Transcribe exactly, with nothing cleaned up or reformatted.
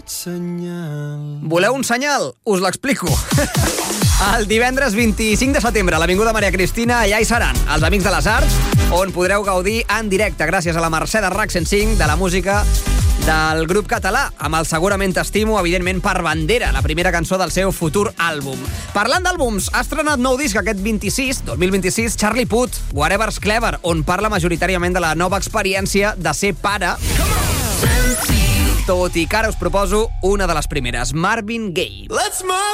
Senyal. Voleu un senyal? Us l'explico. El divendres vint-i-cinc de setembre a l'Avinguda Maria Cristina, allà hi seran els Amics de les Arts, on podreu gaudir en directe, gràcies a la Mercè de R A C cent cinc, de la música del grup català, amb el Segurament T'estimo, evidentment per bandera, la primera cançó del seu futur àlbum. Parlant d'àlbums, ha estrenat nou disc aquest vint-i-sis, dos mil vint-i-sis, Charlie Puth, Whatever's Clever, on parla majoritàriament de la nova experiència de ser pare. Tot i que ara us proposo una de les primeres, Marvin Gaye. Let's move!